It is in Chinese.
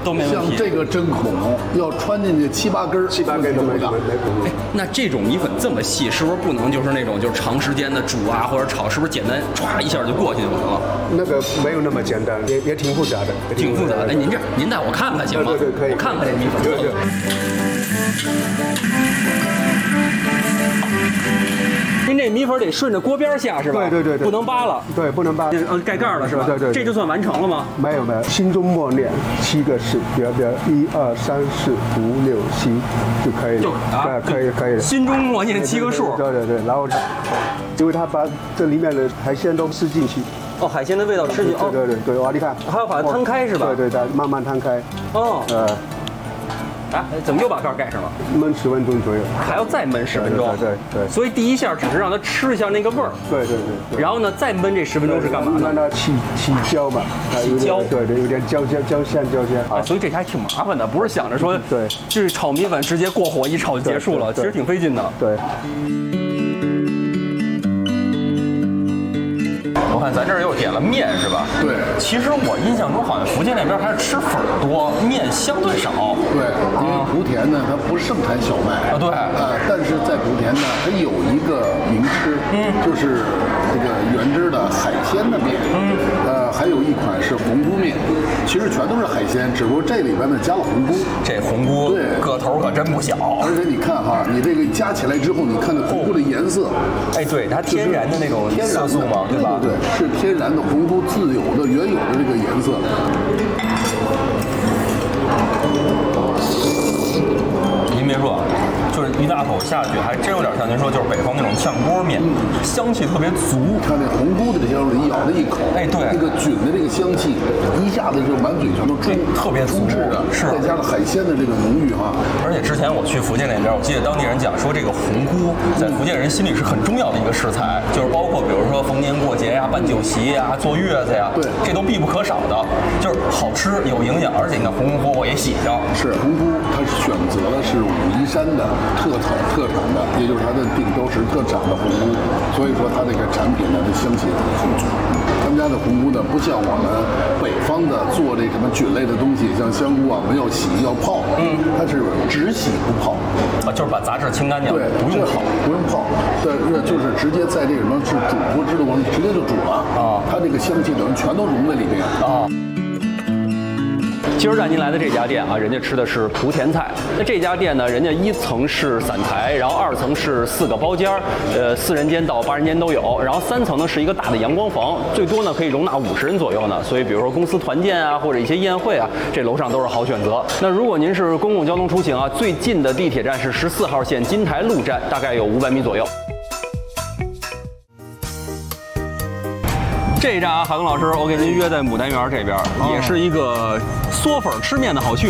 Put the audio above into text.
都没问题。 像这个针孔要穿进去7、8根 ，7、8根都没问题。 那这种米粉这么细，是不是不能就是那种就是长时间的煮啊或者炒，是不是简单歘一下就过去就行了？ 那个没有那么简单，也挺复杂的， 挺复杂的。哎，您带我看看行吗？ 对，可以。 我看看这米粉。 对。 您这米粉得顺着锅边下是吧？ 对， 不能扒了。 对，不能扒。 盖盖了是吧？ 对。 这就算完成了吗？ 没有，心中默念7个式，比如1、2、3、4、5、6、7就可以了。可以了。 心中默念7个数。 对，然后因为他把这里面的海鲜都吃进去。 哦，海鲜的味道吃进去。 对，哇，你看， 还要把它摊开是吧？ 对，慢慢摊开。 哦。怎么又把盖盖上了？ 焖10分钟左右， 还要再焖10分钟。 对。 所以第一下只是让它吃一下那个味儿。 对。 然后呢，再焖这10分钟是干嘛呢？ 让它起焦嘛。 起焦。 对，有点焦香。 所以这还挺麻烦的，不是想着说， 对， 就是炒米粉直接过火一炒就结束了，其实挺费劲的。 对。 我看咱这儿又点了面是吧？ 对。 其实我印象中好像福建那边还是吃粉多，面相对少。 对，因为莆田呢，它不盛产小麦啊。对。 但是在莆田呢，它有一个名吃，就是这个原汁的海鲜的面。还有一款是红菇面，其实全都是海鲜，只不过这里边呢加了红菇。 这红菇对个头可真不小。 而且你看哈，你这个加起来之后，你看那红菇的颜色， 哎，对，它天然的那种色素嘛，对吧？ 对，是天然的红菇自有的原有的这个颜色。 您别说，就是一大口下去，还真有点像您说，就是北方那种炝锅面，香气特别足。 看那红菇的这香味，你咬了一口， 哎，对， 那个菌的这个香气一下子就满嘴全都特别足的， 是再加上海鲜的这个浓郁哈。 而且之前我去福建那边，我记得当地人讲说，这个红菇在福建人心里是很重要的一个食材，就是包括比如说逢年过节呀、办酒席呀、坐月子呀， 对， 这都必不可少的，就是好吃有营养，而且你看红红火火也喜庆。 是红菇，它选择了是武夷山的特产的，也就是它的定州市特产的红菇，所以说它这个产品呢，它香气很足。他们家的红菇呢，不像我们北方的做这什么菌类的东西，像香菇啊，我们要洗要泡，它是只洗不泡， 就是把杂质清干净， 对， 不用泡， 对，就是直接在这什么是煮锅汁的过程直接就煮了啊，它这个香气等于全都融在里边啊。今儿带您来的这家店啊，人家吃的是莆田菜。那这家店呢，人家1层是散台，然后2层是4个包间，4人间到8人间都有，然后3层呢是一个大的阳光房，最多呢可以容纳50人左右呢。所以比如说公司团建啊，或者一些宴会啊，这楼上都是好选择。那如果您是公共交通出行啊，最近的地铁站是14号线金台路站，大概有500米左右。这一站啊，海东老师，我给您约在牡丹园这边，也是一个嗦粉吃面的好去处。